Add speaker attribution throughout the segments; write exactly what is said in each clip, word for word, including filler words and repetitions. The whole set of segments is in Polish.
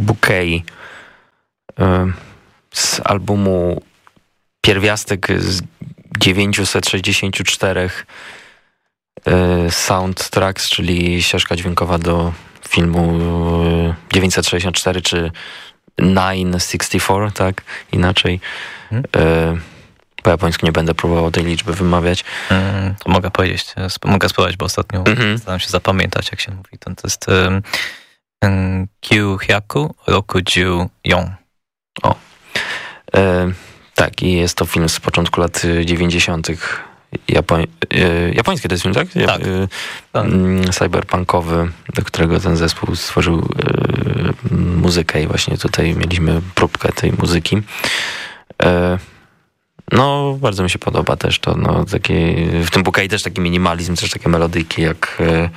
Speaker 1: Bouquet z albumu Pierwiastek z dziewięćset sześćdziesiąt cztery soundtracks, czyli ścieżka dźwiękowa do filmu dziewięćset sześćdziesiąt cztery czy dziewięćset sześćdziesiąt cztery, tak? Inaczej. Hmm. Po japońsku nie będę próbował tej liczby wymawiać.
Speaker 2: Hmm, to mogę powiedzieć, mogę spróbować, bo ostatnio mm-hmm. staram się zapamiętać, jak się mówi. To jest um, Kyuhyaku Rokujiu Yon.
Speaker 1: O. E, tak, i jest to film z początku lat dziewięćdziesiątych. Japoń, e, japoński to jest film, tak?
Speaker 2: Tak.
Speaker 1: E, tak. Cyberpunkowy, do którego ten zespół stworzył e, muzykę i właśnie tutaj mieliśmy próbkę tej muzyki. E, no, bardzo mi się podoba też to, no, takie, w tym Bouquet też taki minimalizm, też takie melodyki jak e,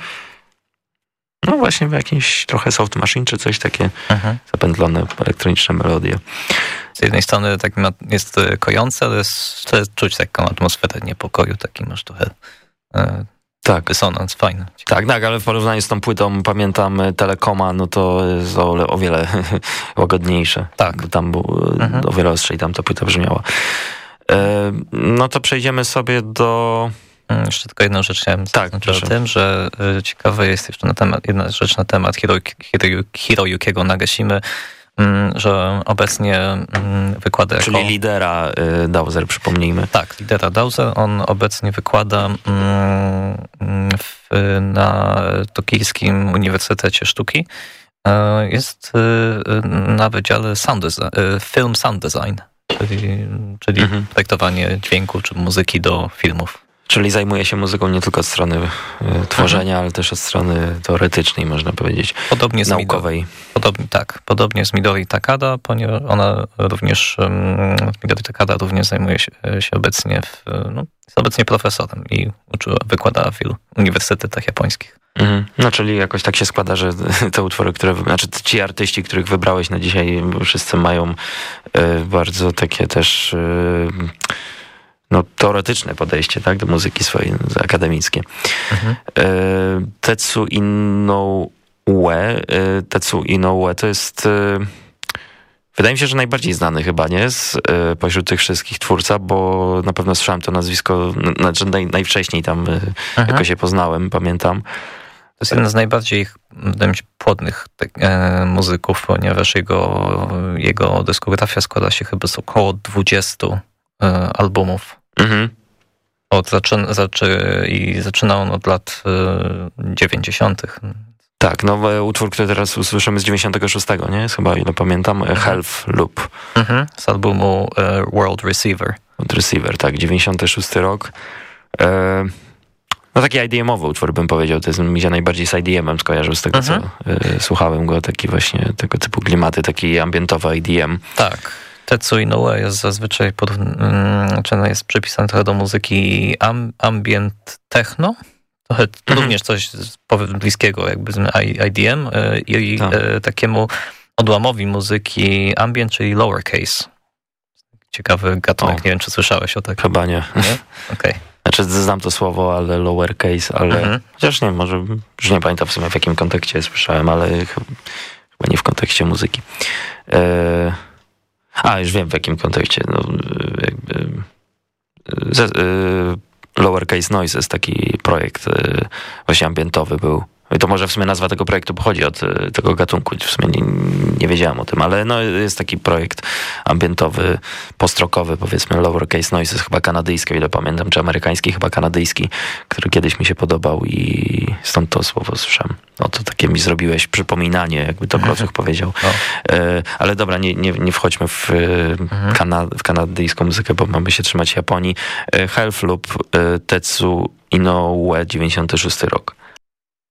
Speaker 1: no właśnie w jakimś trochę Soft Machine czy coś takie mhm. zapętlone elektroniczne melodie.
Speaker 2: Z jednej strony tak jest kojące, ale jest, czuć taką atmosferę niepokoju, taki masz trochę e, tak. dysonans, fajny.
Speaker 1: Tak, tak, ale w porównaniu z tą płytą pamiętam Telekoma, no to jest o, o wiele łagodniejsze.
Speaker 2: Tak.
Speaker 1: Tam był, mhm. o wiele ostrzej tam ta płyta brzmiała. E, no to przejdziemy sobie do...
Speaker 2: Jeszcze tylko jedną rzecz chciałem
Speaker 1: tak,
Speaker 2: zaznaczyć o tym, że y, ciekawe jest jeszcze na temat, jedna rzecz na temat Hiro, Hiro, Hiroyukiego Nagashimy, mm, że obecnie mm, wykłada
Speaker 1: Czyli
Speaker 2: jako...
Speaker 1: lidera y, Dowser, przypomnijmy.
Speaker 2: Tak, lidera Dowser. On obecnie wykłada mm, w, na Tokijskim Uniwersytecie Sztuki. Y, jest y, na Wydziale sound design, y, Film Sound Design, czyli, czyli mhm. projektowanie dźwięku czy muzyki do filmów.
Speaker 1: Czyli zajmuje się muzyką nie tylko od strony y, tworzenia, mhm. ale też od strony teoretycznej, można powiedzieć,
Speaker 2: podobnie
Speaker 1: naukowej.
Speaker 2: Z Midori, podobnie, tak, podobnie z Midori Takada, ponieważ ona również, um, Midori Takada również zajmuje się, się obecnie, w, no, jest obecnie profesorem i uczyła, wykłada w wielu uniwersytetach japońskich.
Speaker 1: Mhm. No, czyli jakoś tak się składa, że te utwory, które, znaczy ci artyści, których wybrałeś na dzisiaj, wszyscy mają y, bardzo takie też... Y, no, teoretyczne podejście, tak, do muzyki swojej, akademickie. Mhm. E, Tetsu Inoue, e, Tetsu Inoue to jest, e, wydaje mi się, że najbardziej znany chyba, nie, z, e, pośród tych wszystkich twórca, bo na pewno słyszałem to nazwisko, znaczy naj, najwcześniej tam mhm. jakoś się poznałem, pamiętam.
Speaker 2: To jest jeden z najbardziej, wydaje mi się, płodnych tak, e, muzyków, ponieważ jego, jego dyskografia składa się chyba z około dwudziestu e, albumów. Mhm. Od zaczyn, zaczy, I zaczynał on od lat y, dziewięćdziesiątych.
Speaker 1: Tak, no utwór, który teraz usłyszymy z dziewięćdziesiątego szóstego, nie? Jest chyba, ile pamiętam, mhm. Health Loop.
Speaker 2: Mhm. Z albumu y, World Receiver.
Speaker 1: World Receiver, tak, dziewięćdziesiąty szósty rok. E, no taki I D M-owy utwór, bym powiedział. To jest, mi się najbardziej z I D M-em skojarzył, z tego, mhm. co y, słuchałem go, taki właśnie, tego typu klimaty, taki ambientowy I D M.
Speaker 2: Tak. Tetsu Inoue jest zazwyczaj pod, um, jest przypisany trochę do muzyki am, ambient techno, trochę mm-hmm. również coś bliskiego jakby z I D M i tak. e, takiemu odłamowi muzyki ambient, czyli lowercase. Ciekawy gatunek, o. Nie wiem, czy słyszałeś o takim.
Speaker 1: Chyba nie.
Speaker 2: Nie? Okay.
Speaker 1: Znaczy znam to słowo, ale lowercase, ale mm-hmm. chociaż nie, może już nie pamiętam w sumie w jakim kontekście słyszałem, ale chyba, chyba nie w kontekście muzyki. E- A, już wiem w jakim kontekście. No, jakby, ze, y, Lowercase Noises, taki projekt y, właśnie ambientowy był. I to może w sumie nazwa tego projektu pochodzi od y, tego gatunku. W sumie nie, nie wiedziałem o tym, ale no, jest taki projekt ambientowy, postrokowy, powiedzmy Lowercase Noises, chyba kanadyjski, o ile pamiętam, czy amerykański, chyba kanadyjski, który kiedyś mi się podobał i stąd to słowo słyszałem. No to takie mi zrobiłeś przypominanie, jakby to Klocuch powiedział. No. E, ale dobra, nie, nie, nie wchodźmy w, mhm. kana, w kanadyjską muzykę, bo mamy się trzymać Japonii. E, Health Loop, e, Tetsu Inoue, dziewięćdziesiąty szósty rok.